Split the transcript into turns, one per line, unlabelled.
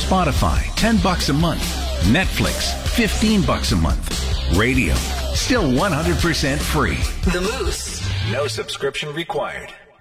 Spotify, $10 a month. Netflix, $15 a month. Radio, still 100% free.
The Moose.
No subscription required.